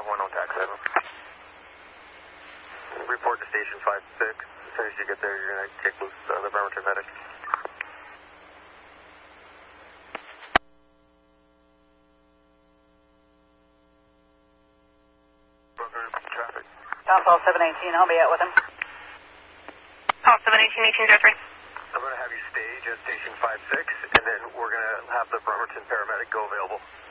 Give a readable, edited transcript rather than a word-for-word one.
5-1 on tax 7. Report to station 5-6. As soon as you get there, you're going to kick loose the Bremerton medic. Traffic. Paul 718, I'll be out with him. Paul 718, 1803. I'm going to have you stage at station 5-6, and then we're going to have the Bremerton paramedic go available.